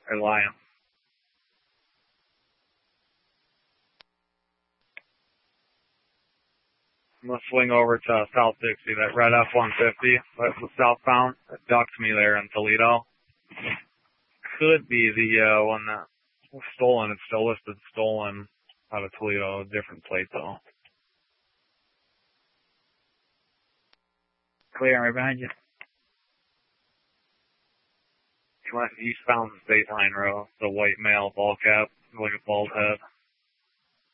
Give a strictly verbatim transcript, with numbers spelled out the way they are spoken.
Or Lion. I'm gonna swing over to South Dixie, that red F one fifty, that was southbound. That ducked me there in Toledo. Could be the uh, one that was stolen. It's still listed stolen out of Toledo. Different plate though. Clear, right behind you. He went eastbound State Line Road. The white male ball cap, like a bald head.